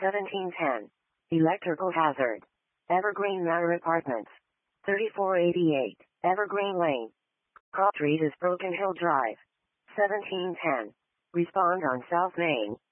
1710. Electrical hazard. Evergreen Manor Apartments. 3488. Evergreen Lane. Crop Street is Broken Hill Drive. 1710. Respond on South Main.